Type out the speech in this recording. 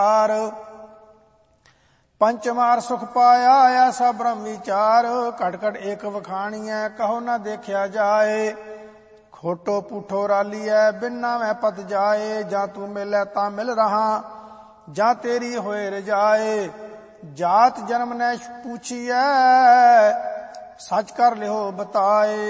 पंचमार सुख पाया ऐसा ब्रह्म विचार। घट घट एक वखाणीਐ कहो न देखा जाए। खोटो पूठो रालीਐ बिना मैं पत जाए। जा तू मिलै ता मिल रहा जा तेरी होए रजाए। जात जन्म ने पूछिਐ सच कर लिहो बताए।